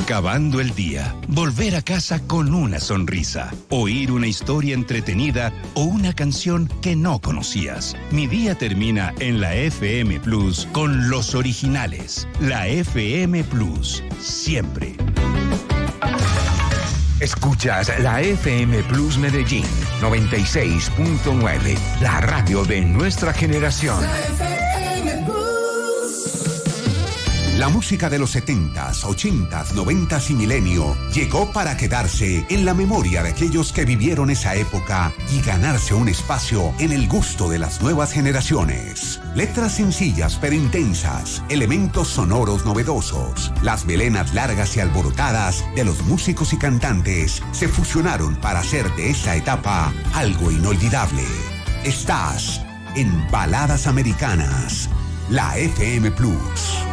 Acabando el día, volver a casa con una sonrisa, oír una historia entretenida o una canción que no conocías. Mi día termina en la FM Plus con los originales. La FM Plus, siempre. Escuchas la FM Plus Medellín 96.9, la radio de nuestra generación. La música de los 70s, 80s, 90s y milenio llegó para quedarse en la memoria de aquellos que vivieron esa época y ganarse un espacio en el gusto de las nuevas generaciones. Letras sencillas pero intensas, elementos sonoros novedosos, las melenas largas y alborotadas de los músicos y cantantes se fusionaron para hacer de esa etapa algo inolvidable. Estás en Baladas Americanas, la FM Plus.